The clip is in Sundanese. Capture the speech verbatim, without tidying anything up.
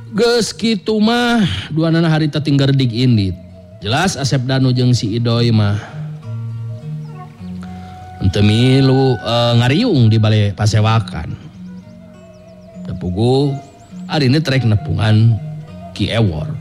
Geus kitu mah duanana harita tinggal dig indit. Jelas Asep Danu jeung si Idoy mah henteu milu e, ngariung di bale pasewakan. Da puguh ari ini trek nepungan Ki Ewor.